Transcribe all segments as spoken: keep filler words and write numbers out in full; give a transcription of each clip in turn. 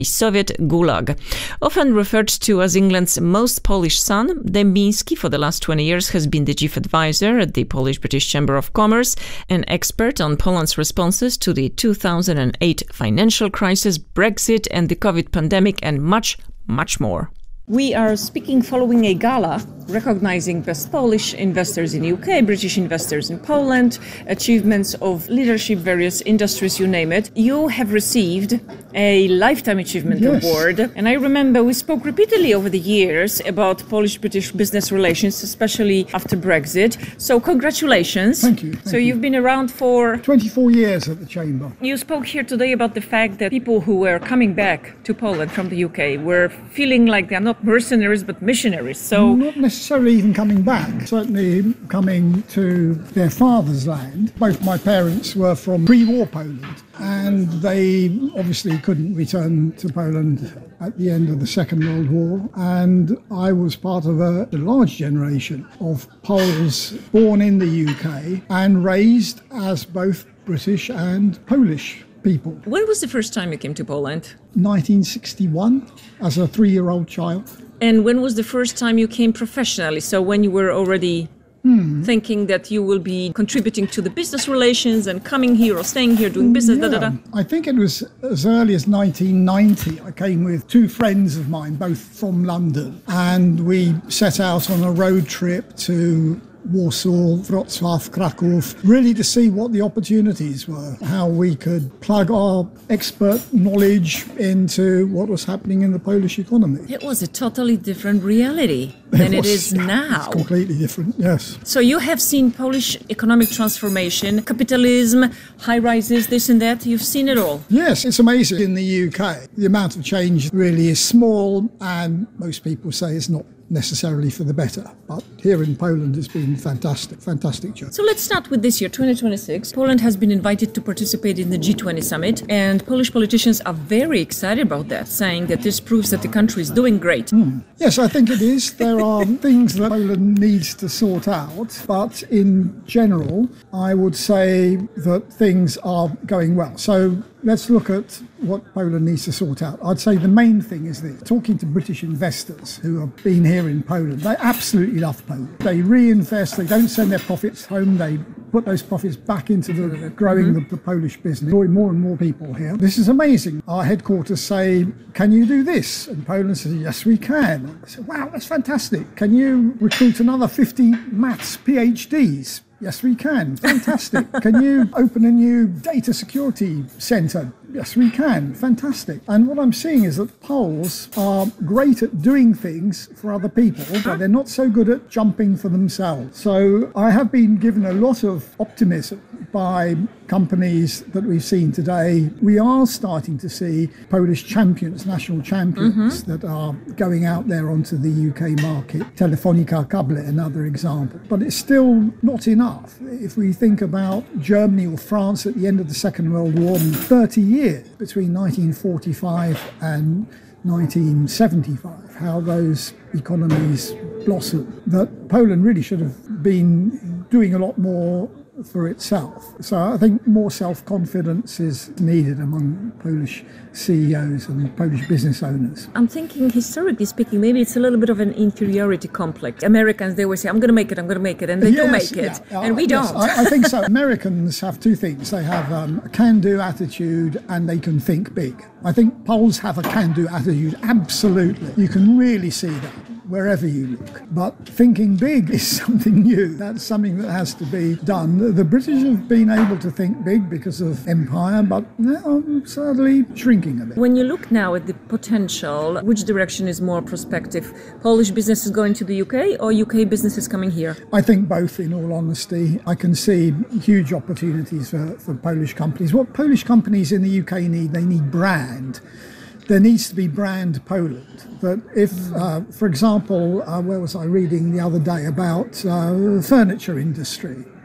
Soviet Gulag. Often referred to as England's most Polish son, Dębiński for the last twenty years has been the chief advisor at the Polish-British Chamber of Commerce, an expert on Poland's responses to the two thousand eight financial crisis, Brexit and the COVID pandemic, and much, much more. We are speaking following a gala recognizing best Polish investors in U K, British investors in Poland, achievements of leadership, various industries, you name it. You have received a Lifetime Achievement Yes. Award. And I remember we spoke repeatedly over the years about Polish-British business relations, especially after Brexit. So congratulations. Thank you. Thank so you. you've been around for... twenty-four years at the Chamber. You spoke here today about the fact that people who were coming back to Poland from the U K were feeling like they're not mercenaries but missionaries. So Not necessarily even coming back, certainly coming to their father's land. Both my parents were from pre-war Poland, and they obviously couldn't return to Poland at the end of the Second World War. And I was part of a, a large generation of Poles born in the U K and raised as both British and Polish people. when was the first time you came to Poland? nineteen sixty-one, as a three-year-old child. And when was the first time you came professionally? So when you were already Hmm. thinking that you will be contributing to the business relations and coming here or staying here doing business, da da da? I think it was as early as nineteen ninety. I came with two friends of mine, both from London, and we set out on a road trip to Warsaw, Wrocław, Kraków, really to see what the opportunities were, how we could plug our expert knowledge into what was happening in the Polish economy. It was a totally different reality than it was- is now. It's completely different, yes. So you have seen Polish economic transformation, capitalism, high rises, this and that. You've seen it all. Yes, it's amazing in the U K. The amount of change really is small, and most people say it's not necessarily for the better. But here in Poland, it's been fantastic, fantastic journey. So let's start with this year, twenty twenty-six. Poland has been invited to participate in the G twenty summit, and Polish politicians are very excited about that, saying that this proves that the country is doing great. Yes, I think it is. There are things that Poland needs to sort out, but in general, I would say that things are going well. So let's look at what Poland needs to sort out. I'd say the main thing is this. Talking to British investors who have been here in Poland, they absolutely love Poland. They reinvest, they don't send their profits home, they put those profits back into the growing the, the Polish business. More and more people here. This is amazing. Our headquarters say, can you do this? And Poland says, yes, we can. I say, wow, that's fantastic. Can you recruit another fifty maths PhDs? Yes, we can. Fantastic. Can you open a new data security centre? Yes, we can. Fantastic. And what I'm seeing is that Poles are great at doing things for other people, but they're not so good at jumping for themselves. So I have been given a lot of optimism by companies that we've seen today. We are starting to see Polish champions, national champions, that are going out there onto the U K market. Telefonica Cable, another example. But it's still not enough. If we think about Germany or France at the end of the Second World War, thirty years between nineteen forty-five and nineteen seventy-five, how those economies blossomed, that Poland really should have been doing a lot more for itself. So I think more self-confidence is needed among Polish C E Os and Polish business owners. I'm thinking, historically speaking, maybe it's a little bit of an inferiority complex. Americans, they always say, I'm going to make it, I'm going to make it, and they do Yes, make it, yeah. and we Yes, don't. I, I think so. Americans have two things. They have um, a can-do attitude and they can think big. I think Poles have a can-do attitude, absolutely. You can really see that wherever you look. But thinking big is something new. That's something that has to be done. The, the British have been able to think big because of empire, but they're sadly shrinking a bit. When you look now at the potential, which direction is more prospective? Polish businesses going to the U K or U K businesses coming here? I think both, in all honesty. I can see huge opportunities for, for Polish companies. What Polish companies in the U K need, they need brand. There needs to be brand Poland. That if, uh, for example, uh, where was I reading the other day about uh, the furniture industry?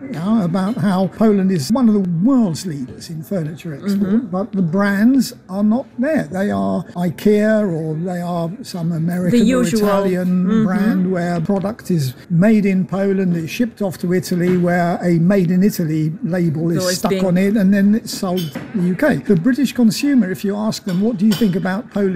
you know, about how Poland is one of the world's leaders in furniture export, mm-hmm. but the brands are not there. They are IKEA or they are some American or Italian mm-hmm. brand where product is made in Poland, it's shipped off to Italy, where a made in Italy label is Always stuck being... on it, and then it's sold in the U K. The British consumer, if you ask them, what do you think about Polish